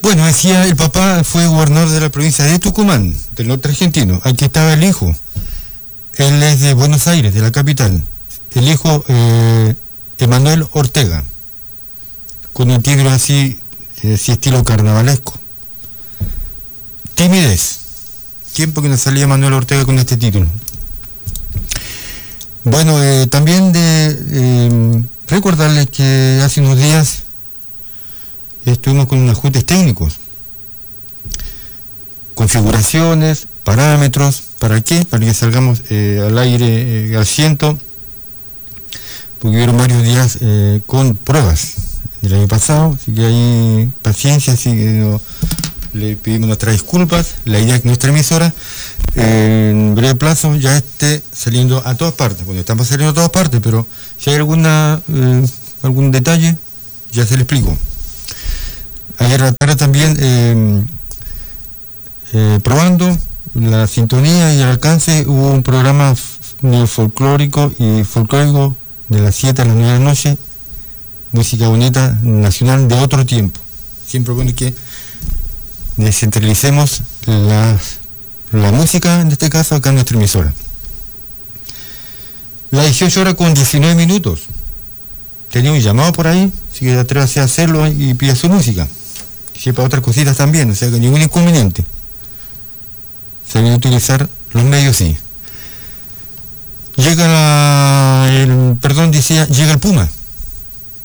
Bueno, decía, el papá fue gobernador de la provincia de Tucumán, del norte argentino. Aquí estaba el hijo. Él es de Buenos Aires, de la capital. El hijo, Emanuel Ortega, con un título así estilo carnavalesco. Timidez. Tiempo que no salía Manuel Ortega con este título. Bueno, también recordarles que hace unos días estuvimos con unos ajustes técnicos, configuraciones, parámetros. ¿Para qué? Para que salgamos al aire al 100, porque hubieron varios días con pruebas del año pasado, así que hay paciencia, así que le pedimos nuestras disculpas. La idea es que nuestra emisora en breve plazo ya esté saliendo a todas partes. Bueno, estamos saliendo a todas partes, pero si hay algún detalle, ya se le explico. Ayer a la tarde también probando la sintonía y el alcance, hubo un programa folclórico de las 7 a las 9 de la noche, música bonita nacional de otro tiempo. Siempre bueno que descentralicemos la música, en este caso acá en nuestra emisora. Las 18 horas con 19 minutos. Tenía un llamado por ahí, así que atrévase a hacerlo y pida su música. Y si para otras cositas también, o sea que ningún inconveniente. Saben utilizar los medios, sí. Llega el Puma.